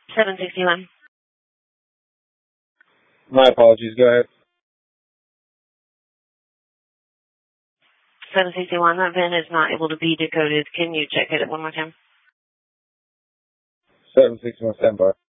761. My apologies. Go ahead. 761, that VIN is not able to be decoded. Can you check it one more time? 761, stand by.